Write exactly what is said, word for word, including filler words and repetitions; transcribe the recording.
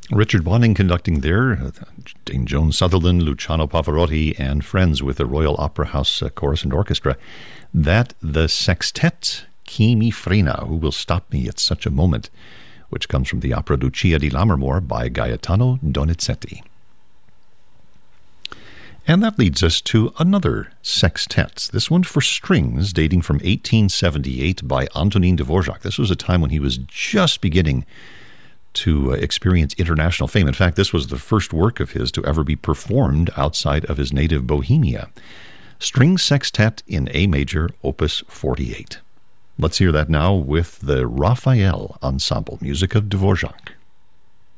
Richard Bonning conducting there, Dame Joan Sutherland, Luciano Pavarotti, and friends with the Royal Opera House uh, Chorus and Orchestra. That the sextet Chi mi frena, Who Will Stop Me at Such a Moment, which comes from the opera Lucia di Lammermoor by Gaetano Donizetti. And that leads us to another sextet, this one for strings, dating from eighteen seventy-eight by Antonin Dvorak. This was a time when he was just beginning to uh, experience international fame. In fact, this was the first work of his to ever be performed outside of his native Bohemia. String Sextet in A major, opus forty-eight. Let's hear that now with the Raphael Ensemble, music of Dvorak.